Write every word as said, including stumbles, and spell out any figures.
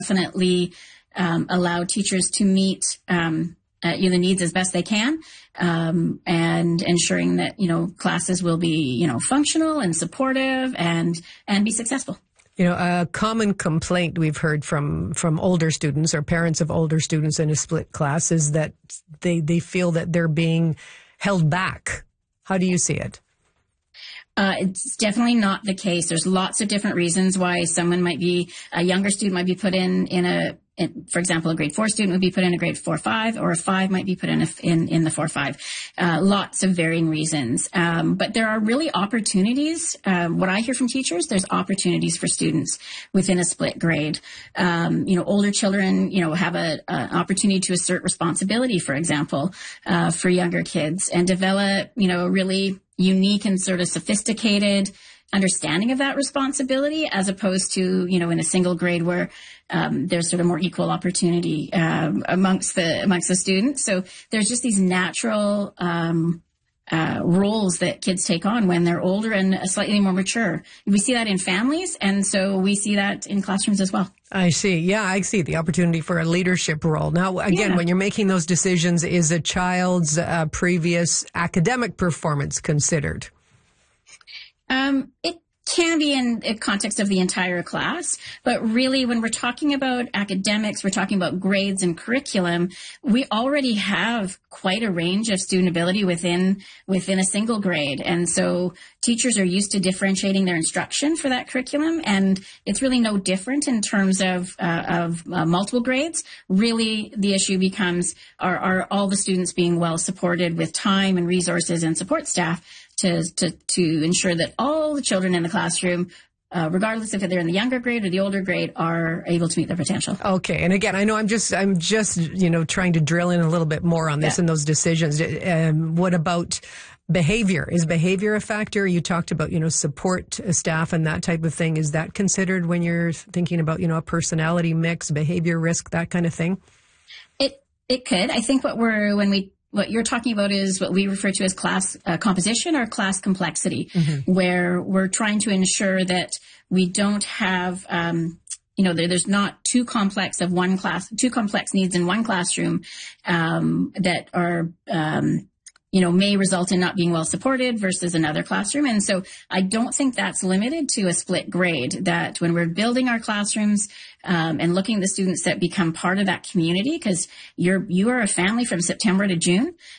definitely um, allow teachers to meet um, uh, you know, the needs as best they can, um, and ensuring that, you know, classes will be, you know, functional and supportive and and be successful. You know, a common complaint we've heard from, from older students or parents of older students in a split class is that they, they feel that they're being held back. How do you see it? Uh, it's definitely not the case. There's lots of different reasons why someone might be, a younger student might be put in, in a, in, for example, a grade four student would be put in a grade four five, or a five might be put in a, in, in the four five. Uh, lots of varying reasons. Um, but there are really opportunities. Um, what I hear from teachers, there's opportunities for students within a split grade. Um, you know, older children, you know, have a, a opportunity to assert responsibility, for example, uh, for younger kids, and develop, you know, really unique and sort of sophisticated understanding of that responsibility, as opposed to, you know, in a single grade where um, there's sort of more equal opportunity um, amongst the amongst the students. So there's just these natural um, uh, roles that kids take on when they're older and slightly more mature. We see that in families, and so we see that in classrooms as well. I see. Yeah, I see the opportunity for a leadership role. Now, again, Yeah. when you're making those decisions, is a child's uh, previous academic performance considered? Um, it can be in the context of the entire class, but really when we're talking about academics, we're talking about grades and curriculum, we already have quite a range of student ability within within a single grade. And so teachers are used to differentiating their instruction for that curriculum, and it's really no different in terms of uh, of uh, multiple grades. Really, the issue becomes, are, are all the students being well supported with time and resources and support staff to, to, to ensure that all the children in the classroom, uh, regardless if they're in the younger grade or the older grade, are able to meet their potential. Okay. And again, I know I'm just, I'm just, you know, trying to drill in a little bit more on this Yeah. and those decisions. Um, what about behavior? Is behavior a factor? You talked about, you know, support staff and that type of thing. Is that considered when you're thinking about, you know, a personality mix, behavior risk, that kind of thing? It, it could. I think what we're, when we, what you're talking about is what we refer to as class uh, composition or class complexity, mm-hmm. where we're trying to ensure that we don't have, um, you know, there, there's not too complex of one class, too complex needs in one classroom um, that are, um, you know, may result in not being well supported versus another classroom. And so I don't think that's limited to a split grade, that when we're building our classrooms um, and looking at the students that become part of that community, because you're, you are a family from September to June.